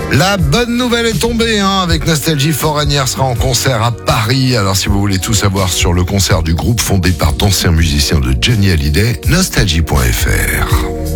La bonne nouvelle est tombée, avec Nostalgie. Foreigner sera en concert à Paris. Alors si vous voulez tout savoir sur le concert du groupe fondé par d'anciens musiciens de Johnny Hallyday, nostalgie.fr.